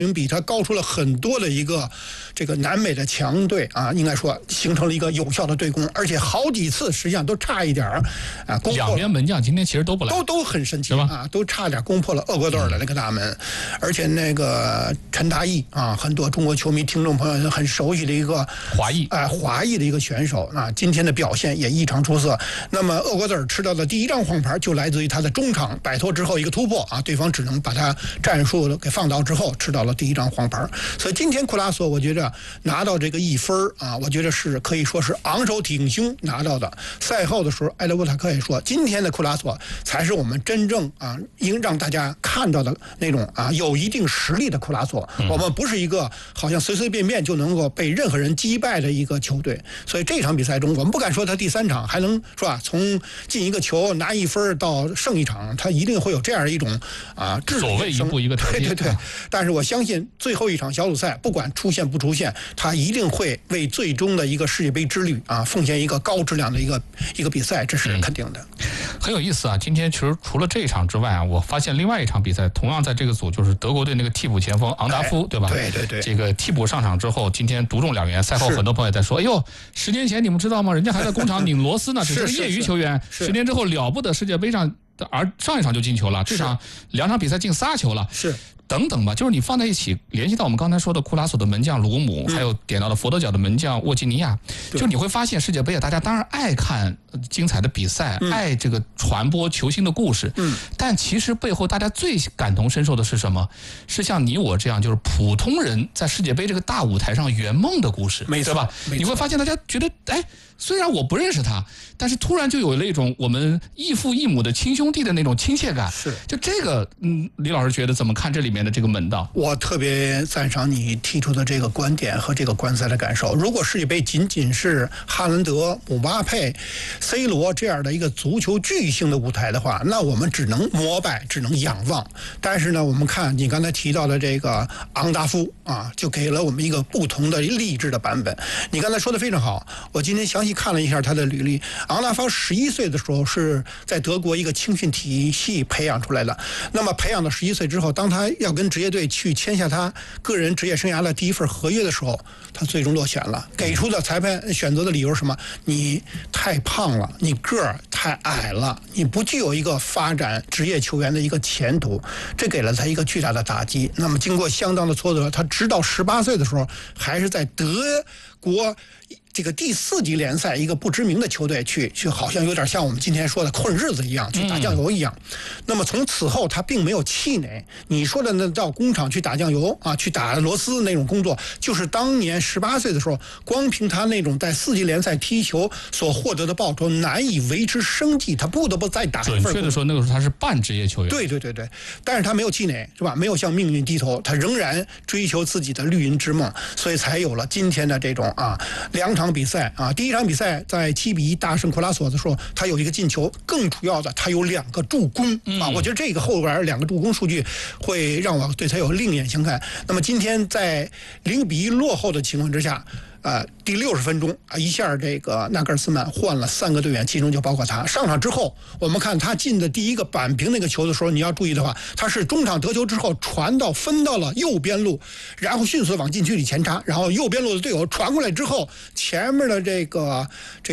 比他高出了很多的一个这个南美的强队啊，应该说形成了一个有效的对攻，而且好几次实际上都差一点啊，攻破两边门将今天其实都不来， 都很神奇啊，都差点攻破了厄瓜多尔的那个大门，而且那个陈达义啊，很多中国球迷听众朋友很熟悉的一个华裔的一个选手啊，今天的表现也异常出色。那么厄瓜多尔吃到的第一张黄牌就来自于他的中场摆脱之后一个突破啊，对方只能把他战术给放倒之后吃到了第一张黄牌。所以今天库拉索我觉得拿到这个1分啊，我觉得是可以说是昂首挺胸拿到的。赛后的时候，埃德沃塔克也说，今天的库拉索才是我们真正啊应让大家看到的那种啊有一定实力的库拉索。我们不是一个好像随随便便就能够被任何人击败的一个球队。所以这场比赛中，我们不敢说他第3场还能是吧，从进一个球拿1分到胜一场，他一定会有这样一种啊所谓一步一个台阶。 对。但是我相信最后一场小组赛，不管出现不出现，他一定会为最终的一个世界杯之旅啊奉献一个高质量的一个比赛，这是肯定的。 很有意思啊！今天其实除了这一场之外啊，我发现另外一场比赛同样在这个组，就是德国队那个替补前锋昂达夫，对吧？ 对。 这个替补上场之后，今天独中2元。赛后很多朋友在说：“哎呦，10年前你们知道吗？人家还在工厂拧螺丝呢，只是业余球员。10年之后了不得，世界杯上而上一场就进球了，这场2场比赛进3球了。” 是。 等等吧，就是你放在一起，联系到我们刚才说的库拉索的门将鲁姆，还有点到的佛得角的门将沃基尼亚，就你会发现世界杯啊，大家当然爱看精彩的比赛，爱这个传播球星的故事，但其实背后大家最感同身受的是什么？是像你我这样就是普通人在世界杯这个大舞台上圆梦的故事， 没错吧？你会发现大家觉得，哎，虽然我不认识他，但是突然就有了一种我们异父异母的亲兄弟的那种亲切感。 是， 就这个，李老师觉得怎么看这里面的这个门道？ 我特别赞赏你提出的这个观点和这个观赛的感受。如果世界杯仅仅是哈兰德、姆巴佩、C 罗这样的一个足球巨星的舞台的话，那我们只能膜拜，只能仰望。但是呢，我们看你刚才提到的这个昂达夫啊，就给了我们一个不同的励志的版本。你刚才说的非常好，我今天详细看了一下他的履历。昂达夫11岁的时候是在德国一个青训体系培养出来的。那么培养到11岁之后，当他要跟职业队去签下他个人职业生涯的第1份合约的时候，他最终落选了。给出的裁判选择的理由是什么？你太胖了，你个儿太矮了，你不具有一个发展职业球员的一个前途，这给了他一个巨大的打击。那么经过相当的挫折，他直到18岁的时候，还是在德国这个第4级联赛一个不知名的球队去好像有点像我们今天说的混日子一样，去打酱油一样。那么从此后他并没有气馁。你说的那到工厂去打酱油啊，去打螺丝那种工作，就是当年18岁的时候，光凭他那种在4级联赛踢球所获得的报酬难以维持生计，他不得不再打一份。 准确的说，那个时候他是半职业球员。 对，但是他没有气馁，是吧？没有向命运低头，他仍然追求自己的绿茵之梦，所以才有了今天的这种2场比赛啊。第1场比赛在7-1大胜库拉索的时候，他有一个进球，更主要的他有2个助攻啊。我觉得这个后边2个助攻数据会让我对他有另眼相看。那么今天在0-1落后的情况之下，第60分钟啊，一下这个纳格尔斯曼换了3个队员，其中就包括他。上场之后，我们看他进的第一个扳平那个球的时候，你要注意的话，他是中场得球之后分到了右边路，然后迅速往禁区里前插，然后右边路的队友传过来之后，前面的这个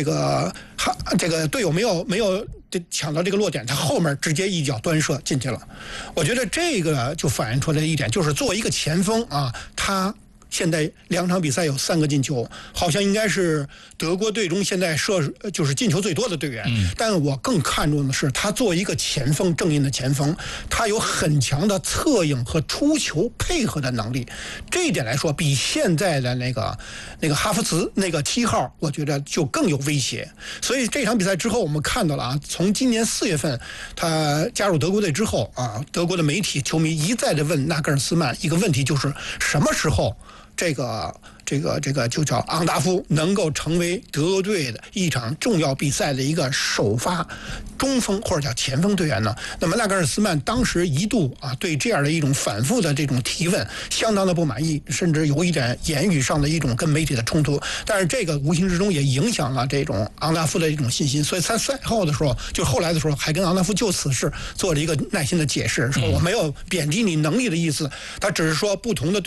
队友没有抢到这个落点，他后面直接一脚端射进去了。我觉得这个就反映出来一点，就是作为一个前锋啊，他现在2场比赛有3个进球，好像应该是德国队中现在就是进球最多的队员。但我更看重的是，他作为一个前锋，正印的前锋，他有很强的策应和出球配合的能力。这一点来说，比现在的那个哈弗茨那个7号，我觉得就更有威胁。所以这场比赛之后，我们看到了啊，从今年4月份他加入德国队之后啊，德国的媒体球迷一再的问纳格尔斯曼一个问题，就是什么时候这个就叫昂达夫能够成为德国队的一场重要比赛的一个首发中锋或者叫前锋队员呢？那么纳格尔斯曼当时一度对这样的一种反复的这种提问相当的不满意，甚至有一点言语上的一种跟媒体的冲突。但是这个无形之中也影响了这种昂达夫的一种信心，所以他赛后的时候，就后来的时候还跟昂达夫就此事做了一个耐心的解释，说我没有贬低你能力的意思，他只是说不同的